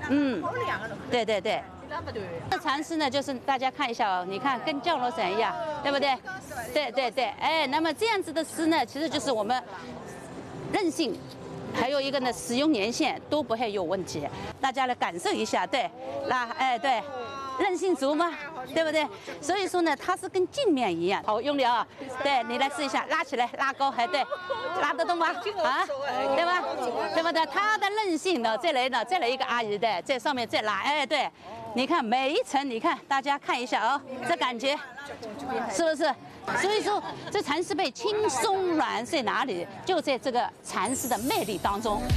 对对对。这蚕丝呢，就是大家看一下哦，你看跟降落伞一样，对不对？对对对，哎，那么这样子的丝呢，其实就是我们韧性。还有一个呢，使用年限都不会有问题，大家来感受一下，对，那哎对，韧性足吗？对不对？所以说呢，它是跟镜面一样，好用力啊！对你来试一下，拉起来，拉高，哎对，拉得动吗？啊，对吧？对不对？它的韧性呢，再来一个阿姨的，在上面再拉，哎对，你看每一层，你看大家看一下哦，这感觉是不是？所以说，这蚕丝被轻松软在哪里？就在这个蚕丝的魅力当中。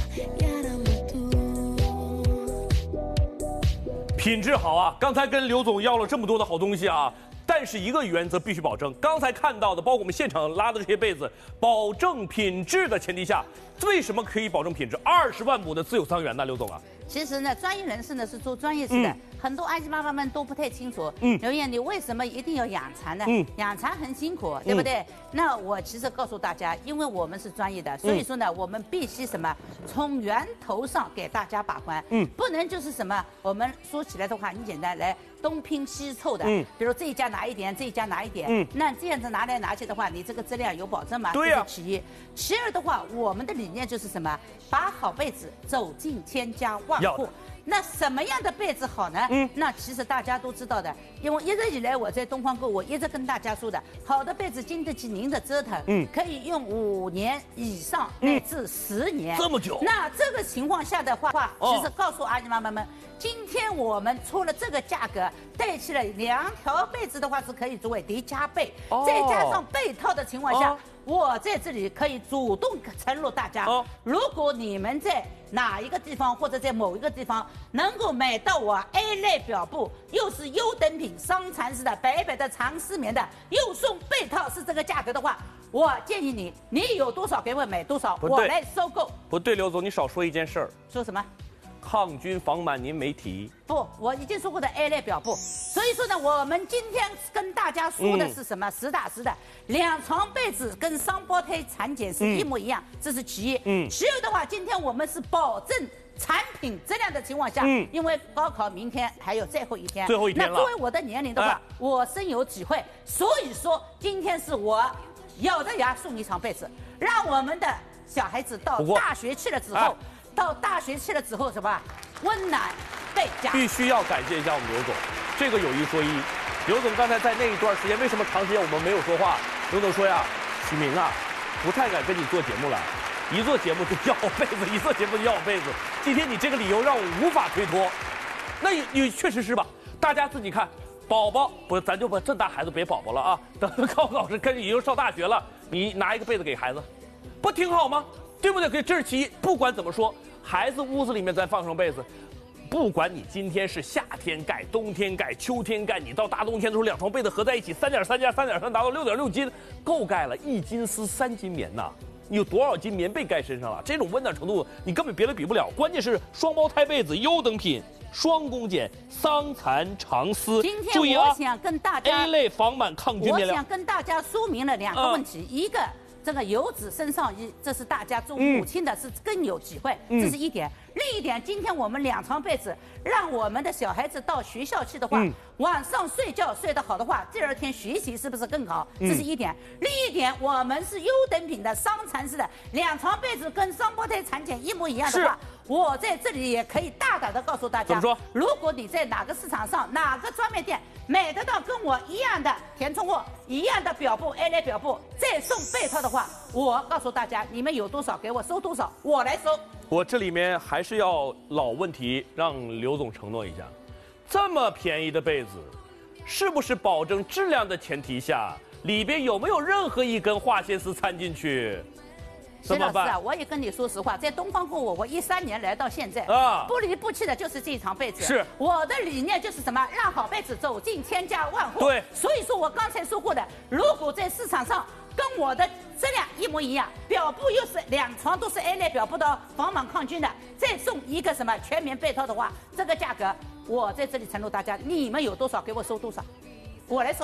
品质好啊！刚才跟刘总要了这么多的好东西啊，但是一个原则必须保证。刚才看到的，包括我们现场拉的这些被子，保证品质的前提下，为什么可以保证品质？20万亩的自有桑园呢，刘总啊。 其实呢，专业人士呢是做专业事的，很多阿姨妈妈们都不太清楚。刘燕，你为什么一定要养蚕呢？养蚕很辛苦，对不对？那我其实告诉大家，因为我们是专业的，所以说呢，我们必须什么，从源头上给大家把关。不能就是什么，我们说起来的话很简单，来东拼西凑的。比如这一家拿一点，这一家拿一点。那这样子拿来拿去的话，你这个质量有保证吗？ 对呀。 其一，其二的话，我们的理念就是什么，把好被子走进千家万户。那什么样的被子好呢？那其实大家都知道的，因为一直以来我在东方购，我一直跟大家说的，好的被子经得起您的折腾，可以用5年以上乃至10年， 这么久。 那这个情况下的话，其实告诉阿姨妈妈们，今天我们出了这个价格，带起了2条被子的话是可以作为叠加被，再加上被套的情况下。我在这里可以主动承诺大家，如果你们在哪一个地方或者在某一个地方能够买到我 A 类表布，又是优等品商蚕丝的白白的长丝棉的，又送被套是这个价格的话，我建议你，你有多少给我买多少，我来收购。 不对，刘总，你少说一件事儿。 说什么？ 抗菌防螨您没提。 不，我已经说过的 A 类表布。所以说呢，我们今天跟大家说的是什么？实打实的，2床被子跟双胞胎产检是一模一样，这是其一。其二的话，今天我们是保证产品质量的情况下，因为高考明天还有最后一天， 最后一天了。 那作为我的年龄的话，我深有体会，所以说今天是我咬着牙送一床被子，让我们的小孩子到大学去了之后。什么温暖倍加？ 必须要感谢一下我们刘总，这个有一说一，刘总刚才在那一段时间，为什么长时间我们没有说话？刘总说呀，许明啊，不太敢跟你做节目了，一做节目就要被子，一做节目就要被子。今天你这个理由让我无法推脱，那你确实是吧？大家自己看，宝宝不，咱就把这么大孩子别宝宝了啊，等高考是跟已经上大学了，你拿一个被子给孩子，不挺好吗？对不对？这是其一。不管怎么说，孩子屋子里面咱放上被子，不管你今天是夏天盖、冬天盖、秋天盖，你到大冬天的时候2床被子合在一起，3.3加3.3达到6.6斤，够盖了1斤丝3斤棉呐。你有多少斤棉被盖身上了？这种温暖程度，你根本别的比不了。关键是双胞胎被子优等品，双工碱桑蚕长丝。 今天我想跟大家 A 类防螨抗菌面料。 我想跟大家说明了2个问题，一个。这个油脂身上衣，这是大家做母亲的是更有体会，这是一点。另一点，今天我们2床被子，让我们的小孩子到学校去的话，晚上睡觉睡得好的话，第2天学习是不是更好？这是一点。另一点，我们是优等品的商蚕丝的2床被子，跟双胞胎产检一模一样的话，我在这里也可以大胆的告诉大家， 怎么说？ 如果你在哪个市场上、哪个专卖店买得到跟我一样的填充货、一样的表布 A 类表布，再送被套的话，我告诉大家，你们有多少给我收多少，我来收。 我这里面还是要老问题，让刘总承诺一下，这么便宜的被子，是不是保证质量的前提下，里边有没有任何一根化纤丝掺进去？ 徐老师啊，我也跟你说实话，在东方购物，我13年来到现在不离不弃的就是这一床被子。 是我的理念就是什么？让好被子走进千家万户。 对， 所以说我刚才说过的，如果在市场上跟我的质量一模一样，表布又是2床都是 A 类表布的防螨抗菌的，再送一个什么全棉被套的话，这个价格我在这里承诺大家，你们有多少给我收多少，我来收。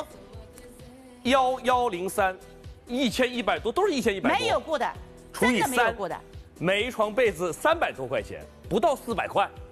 1103，1100多，都是1100多， 没有过的。 除以3， 没有过的， 每一床被子300多块钱，不到400块。